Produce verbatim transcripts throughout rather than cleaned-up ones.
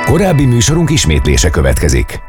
Korábbi műsorunk ismétlése következik.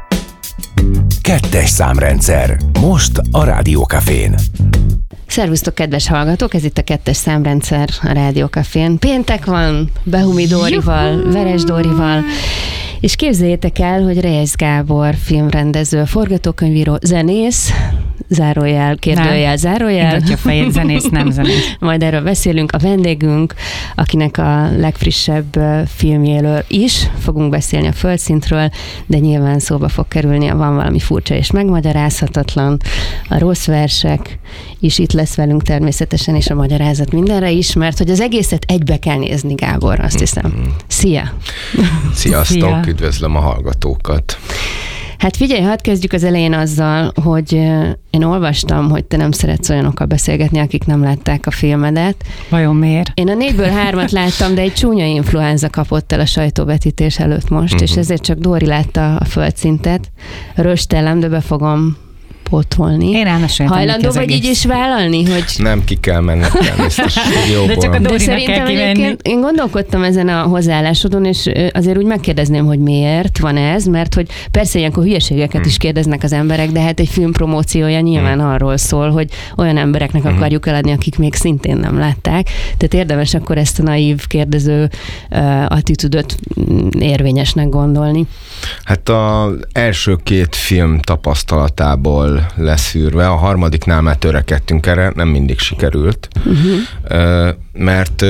Kettes számrendszer. Most a Rádió Cafén. Szervusztok, kedves hallgatók! Ez itt a Kettes számrendszer a Rádió Cafén. Péntek van, Behumi Dórival, Veres Dórival, és képzeljétek el, hogy Reyes Gábor filmrendező, forgatókönyvíró, zenész, zárójel, kérdőjel, nem. zárójel. Ingatja fejét, zenész, nem zenész. Majd erről beszélünk. A vendégünk, akinek a legfrissebb filmjéről is fogunk beszélni, a Földszintről, de nyilván szóba fog kerülni, van valami furcsa és megmagyarázhatatlan, a rossz versek is itt lesz velünk természetesen, és a magyarázat mindenre is, mert hogy az egészet egybe kell nézni, Gábor, azt hiszem. Szia! Sziasztok, Szia. Üdvözlöm a hallgatókat! Hát figyelj, hadd kezdjük az elején azzal, hogy én olvastam, hogy te nem szeretsz olyanokkal beszélgetni, akik nem látták a filmedet. Vajon miért? Én a négyből hármat láttam, de egy csúnya influenza kapott el a sajtóvetítés előtt most, uh-huh. és ezért csak Dóri látta a Földszintet. Röstellem, de be fogom pótolni. Én elmeséltem. Hajlandó vagy így is vállalni, hogy... Nem, ki kell menni a stúdióból. De csak a De Dórinak szerintem kell kivenni. egyébként én gondolkodtam ezen a hozzáállásodon, és azért úgy megkérdezném, hogy miért van ez, mert hogy persze ilyenkor hülyeségeket hmm. is kérdeznek az emberek, de hát egy film promóciója nyilván hmm. arról szól, hogy olyan embereknek hmm. akarjuk eladni, akik még szintén nem látták. Tehát érdemes akkor ezt a naív kérdező uh, attitűdöt érvényesnek gondolni. Hát az első két film tapasztalatából leszűrve, a harmadiknál már törekedtünk erre, nem mindig sikerült, uh-huh. mert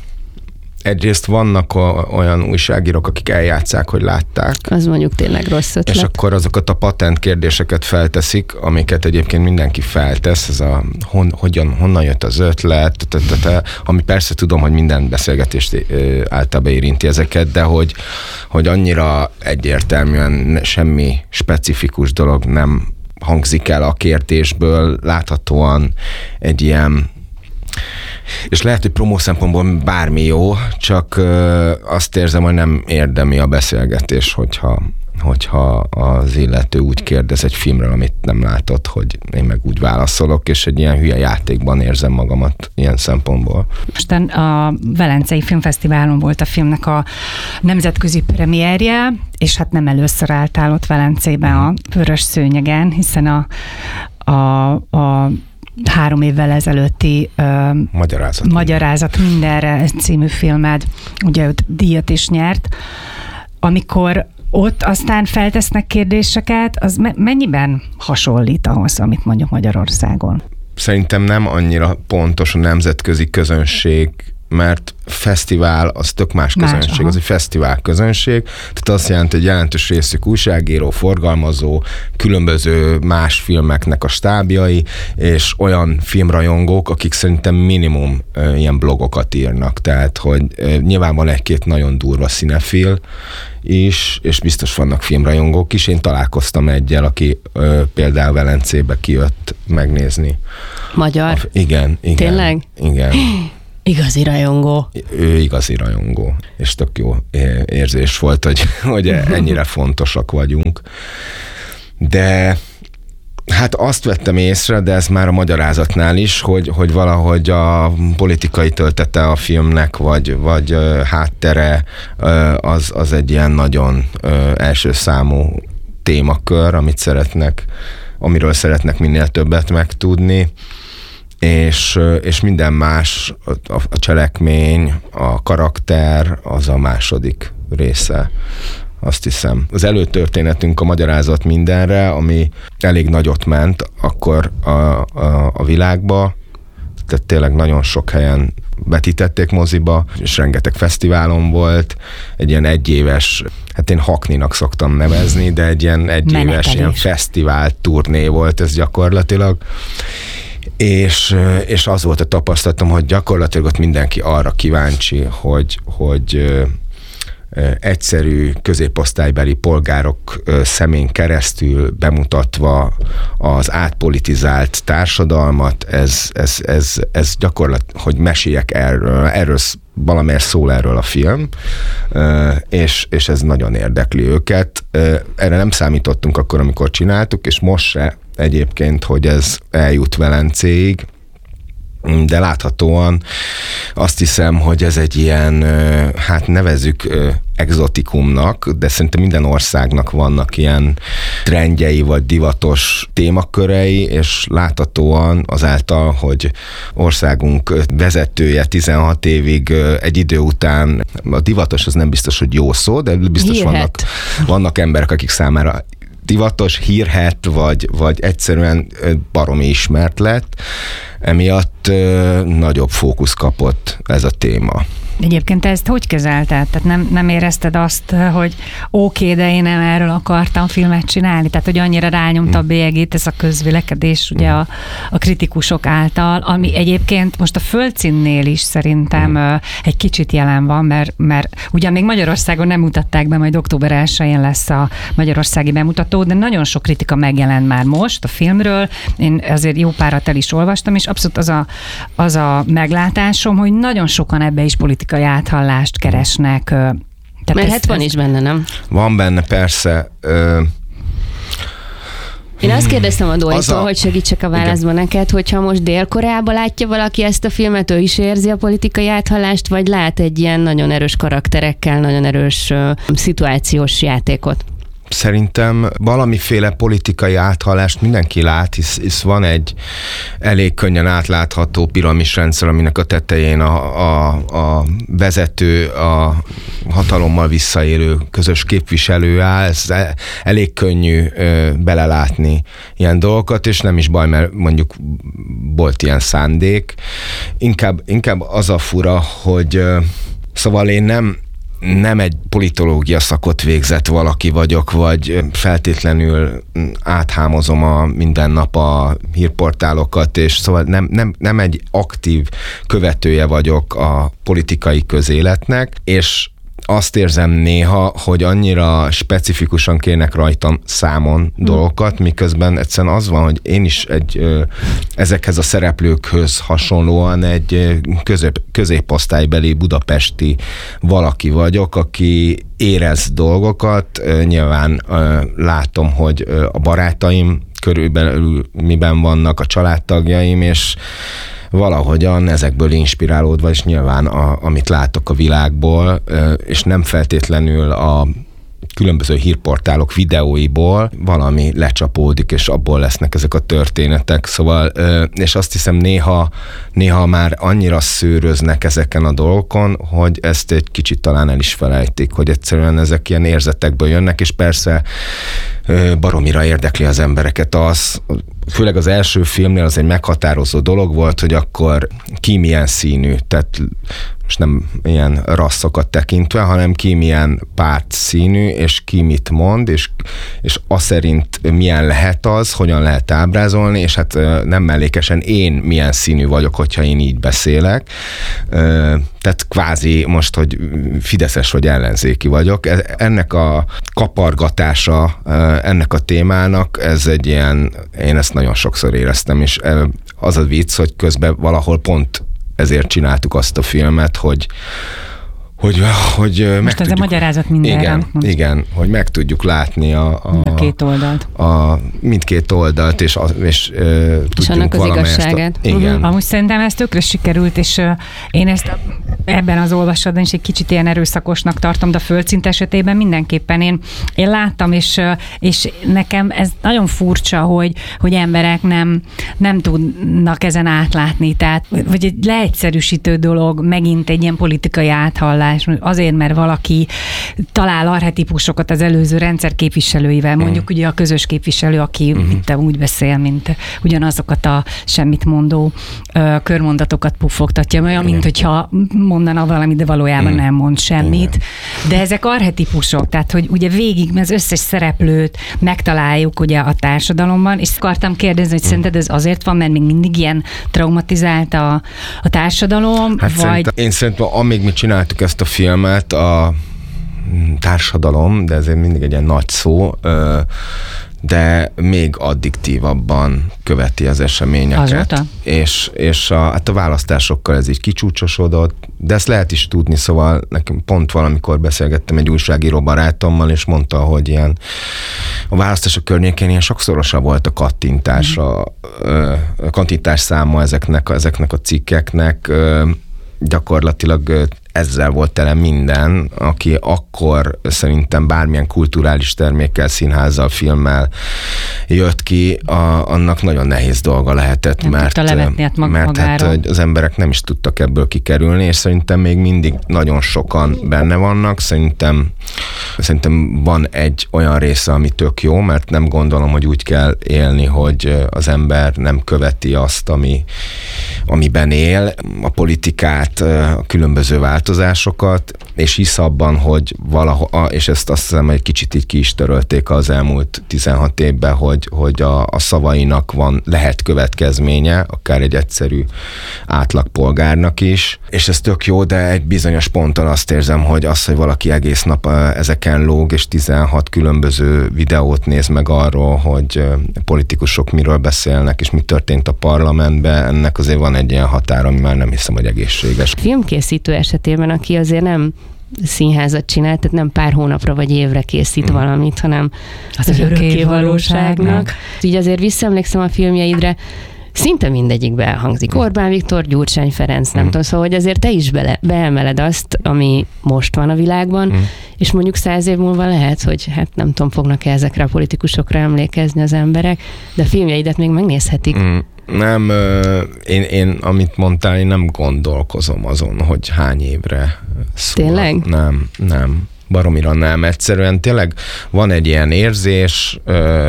egyrészt vannak olyan újságírók, akik eljátszák, hogy látták. Az mondjuk tényleg rossz ötlet. És akkor azokat a patent kérdéseket felteszik, amiket egyébként mindenki feltesz, ez a hon, hogyan, honnan jött az ötlet, ami persze tudom, hogy minden beszélgetést általában érinti ezeket, de hogy, hogy annyira egyértelműen semmi specifikus dolog nem hangzik el a kérdésből, láthatóan egy ilyen, és lehet, hogy promó szempontból bármi jó, csak ö, azt érzem, hogy nem érdemi a beszélgetés, hogyha, hogyha az illető úgy kérdez egy filmről, amit nem látott, hogy én meg úgy válaszolok, és egy ilyen hülye játékban érzem magamat ilyen szempontból. Mostan a Velencei Filmfesztiválon volt a filmnek a nemzetközi premierje, és hát nem először álltál ott Velencében a Vörös Szőnyegen, hiszen a, a, a három évvel ezelőtti uh, Magyarázat. Magyarázat mindenre című filmed, ugye ott díjat is nyert. Amikor ott aztán feltesznek kérdéseket, az me- mennyiben hasonlít ahhoz, amit mondjuk Magyarországon? Szerintem nem annyira pontos a nemzetközi közönség, mert fesztivál az tök más közönség, más, az egy fesztivál közönség, tehát azt jelenti, hogy jelentős részük újságíró, forgalmazó, különböző más filmeknek a stábjai, és olyan filmrajongók, akik szerintem minimum e, ilyen blogokat írnak, tehát hogy e, nyilván van egy-két nagyon durva cinefil is, és biztos vannak filmrajongók is. Én találkoztam egyel, aki e, például Velencébe kijött megnézni. Magyar? A, igen, igen. Tényleg? Igen. Igazi rajongó. Ő igazi rajongó, és tök jó érzés volt, hogy, hogy ennyire fontosak vagyunk. De hát azt vettem észre, de ez már a magyarázatnál is, hogy, hogy valahogy a politikai töltete a filmnek, vagy, vagy háttere, az, az egy ilyen nagyon első számú témakör, amit szeretnek, amiről szeretnek minél többet megtudni. És, és minden más, a, a cselekmény, a karakter, az a második része, azt hiszem. Az előtörténetünk a magyarázat mindenre, ami elég nagyot ment akkor a, a, a világba, tehát tényleg nagyon sok helyen vetítették moziba, és rengeteg fesztiválon volt, egy ilyen egyéves, hát én hakninak szoktam nevezni, de egy ilyen egyéves ilyen fesztivál turné volt ez gyakorlatilag. És, és az volt a tapasztalatom, hogy gyakorlatilag ott mindenki arra kíváncsi, hogy, hogy egyszerű középosztálybeli polgárok szemén keresztül bemutatva az átpolitizált társadalmat, ez, ez, ez, ez gyakorlatilag, hogy meséljek erről, erről valamelyest szól erről a film, és, és ez nagyon érdekli őket. Erre nem számítottunk akkor, amikor csináltuk, és most se egyébként, hogy ez eljut Velencéig, de láthatóan azt hiszem, hogy ez egy ilyen, hát nevezzük egzotikumnak, de szerintem minden országnak vannak ilyen trendjei vagy divatos témakörei, és láthatóan azáltal, hogy országunk vezetője tizenhat évig egy idő után, a divatos az nem biztos, hogy jó szó, de biztos vannak, vannak emberek, akik számára divatos, hírhet, vagy, vagy egyszerűen baromi ismert lett, emiatt ö, nagyobb fókusz kapott ez a téma. Egyébként te ezt hogy kezelted? Tehát nem, nem érezted azt, hogy oké, okay, de én nem erről akartam filmet csinálni? Tehát, hogy annyira rányomta a bélyegét ez a közvélekedés ugye a, a kritikusok által, ami egyébként most a Földszínnél is szerintem mm. egy kicsit jelen van, mert, mert ugyan még Magyarországon nem mutatták be, majd október elsején lesz a magyarországi bemutató, de nagyon sok kritika megjelent már most a filmről. Én azért jó párat el is olvastam, és abszolút az a, az a meglátásom, hogy nagyon sokan ebbe is politikai áthallást keresnek. Tehát Mert ez, hát van ez... is benne, nem? Van benne, persze. Ö... Én azt kérdeztem a Dolitól, a... hogy segítsek a válaszban neked, hogyha most Dél-Koreában látja valaki ezt a filmet, ő is érzi a politikai áthallást, vagy lát egy ilyen nagyon erős karakterekkel, nagyon erős uh, szituációs játékot? Szerintem valamiféle politikai áthallást mindenki lát, hisz, hisz van egy elég könnyen átlátható piramisrendszer, aminek a tetején a, a, a vezető, a hatalommal visszaélő közös képviselő áll. Ez elég könnyű ö, belelátni ilyen dolgokat, és nem is baj, mert mondjuk volt ilyen szándék. Inkább, inkább az a fura, hogy ö, szóval én nem nem egy politológia szakot végzett valaki vagyok, vagy feltétlenül áthámozom a minden nap a hírportálokat, és szóval nem, nem, nem egy aktív követője vagyok a politikai közéletnek, és azt érzem néha, hogy annyira specifikusan kérnek rajtam számon dolgokat, miközben egyszerűen az van, hogy én is egy ö, ezekhez a szereplőkhöz hasonlóan egy ö, közép, középosztálybeli budapesti valaki vagyok, aki érez dolgokat. Ö, nyilván ö, látom, hogy ö, a barátaim körülbelül miben vannak, a családtagjaim, és valahogyan ezekből inspirálódva, és nyilván a, amit látok a világból, és nem feltétlenül a különböző hírportálok videóiból valami lecsapódik, és abból lesznek ezek a történetek. Szóval, és azt hiszem néha, néha már annyira szőröznek ezeken a dolgokon, hogy ezt egy kicsit talán el is felejtik, hogy egyszerűen ezek ilyen érzetekből jönnek, és persze baromira érdekli az embereket az, főleg az első filmnél az egy meghatározó dolog volt, hogy akkor ki milyen színű, tehát most nem ilyen rasszokat tekintve, hanem ki milyen párt színű, és ki mit mond, és, és az szerint milyen lehet az, hogyan lehet ábrázolni, és hát nem mellékesen én milyen színű vagyok, hogyha én így beszélek. Tehát kvázi most, hogy fideszes vagy ellenzéki vagyok. Ennek a kapargatása, ennek a témának, ez egy ilyen, én ezt nagyon sokszor éreztem, és az a vicc, hogy közben valahol pont ezért csináltuk azt a filmet, hogy hogy, hogy most ez a magyarázat mindenre. Igen, igen, hogy meg tudjuk látni a, a, a két oldalt. A, mindkét oldalt, és, a, és, uh, és tudjunk annak az igazságát. A, igen. Uh-huh. Amúgy szerintem ez tökre sikerült, és uh, én ezt ebben az olvasatban is egy kicsit ilyen erőszakosnak tartom, de a Földszint esetében mindenképpen én, én láttam, és, uh, és nekem ez nagyon furcsa, hogy, hogy emberek nem, nem tudnak ezen átlátni, tehát vagy egy leegyszerűsítő dolog, megint egy ilyen politikai áthallás, azért, mert valaki talál archetípusokat az előző rendszer képviselőivel, mondjuk ugye a közös képviselő, aki uh-huh. mint úgy beszél, mint ugyanazokat a semmit mondó uh, körmondatokat puffogtatja, olyan, mint hogyha mondana valamit, de valójában uh-huh. nem mond semmit. Uh-huh. De ezek archetípusok, tehát hogy ugye végig az összes szereplőt megtaláljuk ugye a társadalomban, és akartam kérdezni, hogy uh-huh. szerinted ez azért van, mert még mindig ilyen traumatizált a, a társadalom? Hát vagy... szerintem, én szerintem, amíg mi csináltuk ezt a filmet, a társadalom, de ez mindig egy ilyen nagy szó, de még addiktívabban követi az eseményeket. Azóta? És, és a, hát a választásokkal ez így kicsúcsosodott, de ezt lehet is tudni, szóval nekem pont valamikor beszélgettem egy újságíró barátommal, és mondta, hogy ilyen a választások környékén ilyen sokszorosa volt a kattintás, a, a kattintás száma ezeknek, ezeknek a cikkeknek, gyakorlatilag ezzel volt tele minden, aki akkor szerintem bármilyen kulturális termékkel, színházzal, filmmel jött ki, a, annak nagyon nehéz dolga lehetett, nem mert, mag- mert hát az emberek nem is tudtak ebből kikerülni, és szerintem még mindig nagyon sokan benne vannak. Szerintem, szerintem van egy olyan része, ami tök jó, mert nem gondolom, hogy úgy kell élni, hogy az ember nem követi azt, ami, amiben él, a politikát, a különböző változásokat, és hisz abban, hogy valahogy, és ezt azt hiszem, egy kicsit így ki is törölték az elmúlt tizenhat évben, hogy, hogy a, a szavainak van, lehet következménye, akár egy egyszerű átlagpolgárnak is, és ez tök jó, de egy bizonyos ponton azt érzem, hogy az, hogy valaki egész nap ezeken lóg, és tizenhat különböző videót néz meg arról, hogy politikusok miről beszélnek, és mi történt a parlamentben, ennek azért van egy ilyen határ, ami már nem hiszem, hogy egészséges. Filmkészítő esetében, aki azért nem színházat csinál, tehát nem pár hónapra vagy évre készít mm. valamit, hanem az, az örökké valóságnak. Így azért visszaemlékszem a filmjeidre, szinte mindegyikben elhangzik. Orbán Viktor, Gyurcsány Ferenc, nem mm. tudom, szóval, hogy azért te is bele, beemeled azt, ami most van a világban, mm. és mondjuk száz év múlva lehet, hogy hát nem tudom, fognak-e ezekre a politikusokra emlékezni az emberek, de a filmjeidet még megnézhetik. Mm. Nem, én, én, amit mondtál, én nem gondolkozom azon, hogy hány évre szól. Tényleg? Nem, nem. Baromira nem. Egyszerűen tényleg van egy ilyen érzés,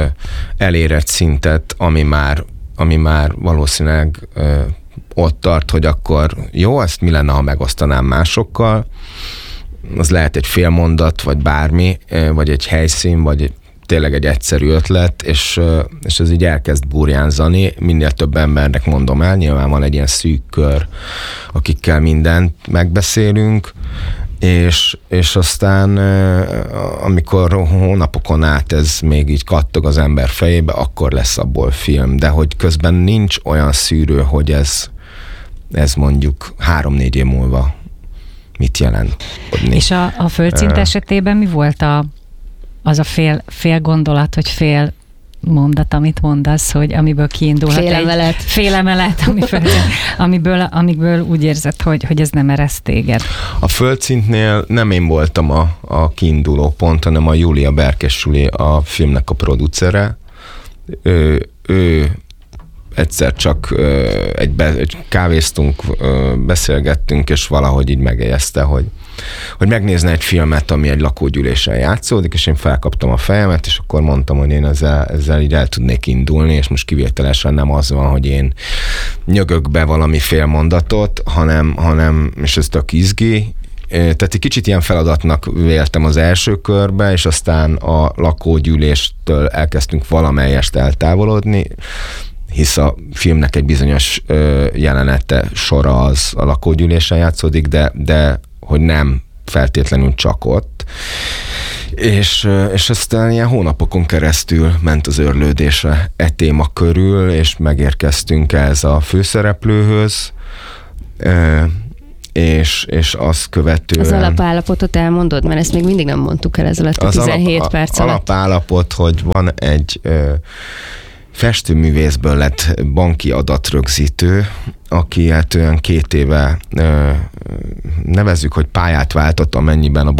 elér egy szintet, ami már, ami már valószínűleg ott tart, hogy akkor jó, ezt mi lenne, ha megosztanám másokkal. Az lehet egy fél mondat, vagy bármi, vagy egy helyszín, vagy tényleg egy egyszerű ötlet, és, és ez így elkezd burjánzani, minél több embernek mondom el, nyilván van egy ilyen szűk kör, akikkel mindent megbeszélünk, és, és aztán amikor hónapokon át ez még így kattog az ember fejébe, akkor lesz abból film, de hogy közben nincs olyan szűrő, hogy ez, ez mondjuk három-négy év múlva mit jelent. És a, a földszint uh, esetében mi volt a az a fél, fél gondolat, vagy fél mondat, amit mondasz, hogy amiből kiindulhat fél emelet. egy fél emelet, amiből, amiből, amiből úgy érzed, hogy, hogy ez nem ereszt téged. A földszintnél nem én voltam a, a kiinduló pont, hanem a Júlia Berkes-Suli, a filmnek a producere. Ő, ő egyszer csak egy, be, egy kávéztunk, beszélgettünk, és valahogy így megjegyezte, hogy hogy megnézne egy filmet, ami egy lakógyűlésen játszódik, és én felkaptam a fejemet, és akkor mondtam, hogy én ezzel, ezzel így el tudnék indulni, és most kivételesen nem az van, hogy én nyögök be valami fél mondatot, hanem, hanem és ez tök izgi. Tehát egy kicsit ilyen feladatnak véltem az első körbe, és aztán a lakógyűléstől elkezdtünk valamelyest eltávolodni, hisz a filmnek egy bizonyos jelenete, sora az a lakógyűlésen játszódik, de, de hogy nem feltétlenül csak ott. És, és aztán ilyen hónapokon keresztül ment az őrlődésre e téma körül, és megérkeztünk ez a főszereplőhöz, és, és azt követően... Az alapállapotot elmondod? Mert ezt még mindig nem mondtuk el ez alatt a tizenhét alap, perc alatt. Az alapállapot, hogy van egy festőművészből lett banki adatrögzítő, aki hát olyan két éve nevezzük, hogy pályát váltott, amennyiben a